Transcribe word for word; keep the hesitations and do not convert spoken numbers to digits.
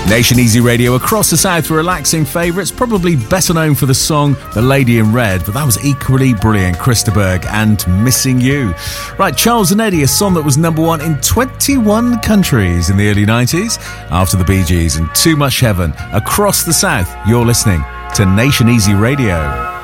Nation Easy Radio across the South for relaxing favourites, probably better known for the song The Lady in Red, but that was equally brilliant, Krista Berg and Missing You. Right, Charles and Eddie, a song that was number one in twenty-one countries in the early nineties, after the Bee Gees and Too Much Heaven. Across the South, you're listening to Nation Easy Radio.